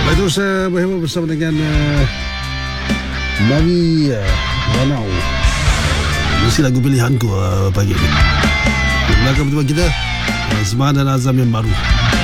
Baik, terus berhubung bersama dengan Mari Wanau. Mesti lagu pilihanku pagi ini. Di belakang bersama kita Azman dan Azam yang baru.